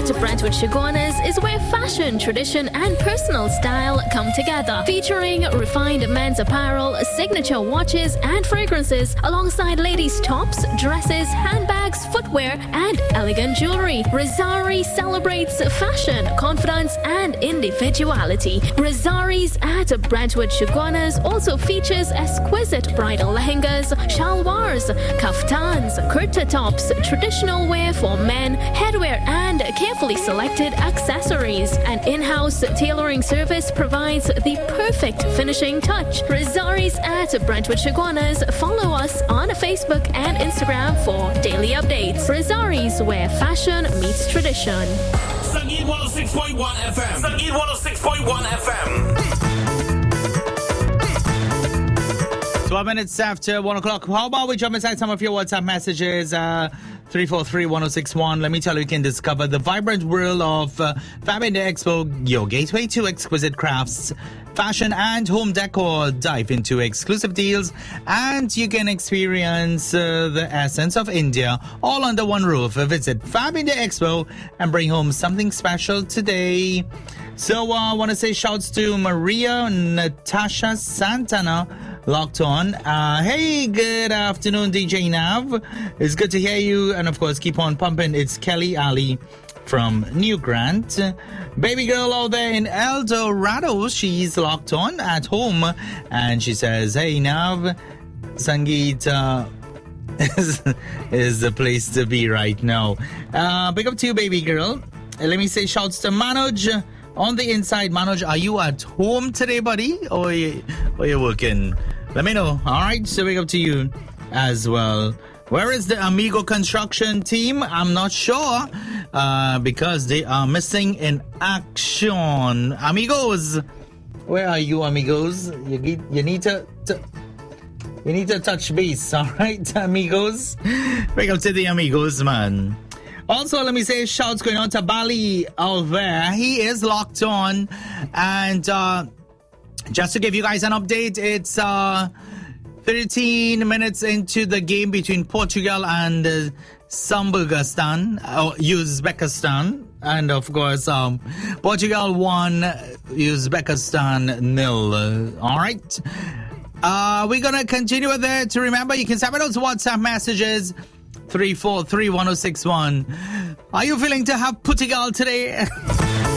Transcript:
Brentwood Chaguanas is where fashion, tradition and personal style come together. Featuring refined men's apparel, signature watches and fragrances alongside ladies' tops, dresses, handbags, footwear and elegant jewelry. Rizari celebrates fashion, confidence and individuality. Rizari's at Brentwood Chaguanas also features exquisite bridal lehengas, shalwars, kaftans, kurta tops, traditional wear for men, headwear and carefully selected accessories. An in-house tailoring service provides the perfect finishing touch. Rizari's at Brentwood Chaguanas. Follow us on Facebook and Instagram for daily updates. Rizari's, where fashion meets tradition. Sangeet 106.1 FM. Sangeet 106.1 FM. 12 minutes after 1 o'clock. How about we jump inside some of your WhatsApp messages? 343-1061. Let me tell you can discover the vibrant world of Fab India Expo, your gateway to exquisite crafts, fashion and home decor. Dive into exclusive deals and you can experience the essence of India all under one roof. Visit Fab India Expo and bring home something special today. So I want to say shouts to Maria Natasha Santana locked on. Hey, good afternoon, DJ Nav. It's good to hear you. And of course, keep on pumping. It's Kelly Ali from New Grant. Baby girl out there in El Dorado, she's locked on at home. And she says, hey, Nav, Sangeet is the place to be right now. Big up to you, baby girl. Let me say shouts to Manoj on the inside. Manoj, are you at home today, buddy? Or you working? Let me know. All right, so big up to you as well. Where is the Amigo construction team? I'm not sure because they are missing in action. Amigos, where are you, amigos? You need to touch base, all right, amigos? Big up to the amigos, man. Also, let me say shouts going on to Bali Alver. He is locked on. And just to give you guys an update, it's 13 minutes into the game between Portugal and Uzbekistan. And of course, Portugal won, Uzbekistan 0. All right. We're going to continue with it. Remember, you can send me those WhatsApp messages. 343-1061. Are you feeling to have Portugal today?